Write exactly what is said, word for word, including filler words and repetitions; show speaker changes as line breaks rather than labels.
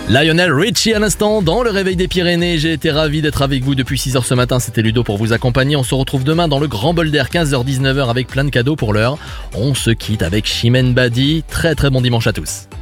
Lionel Richie à l'instant dans le réveil des Pyrénées. J'ai été ravi d'être avec vous depuis six heures ce matin. C'était Ludo pour vous accompagner. On se retrouve demain dans le Grand Bol d'Air, quinze heures dix-neuf heures avec plein de cadeaux pour l'heure. On se quitte avec Chimène Badi. Très très bon dimanche à tous.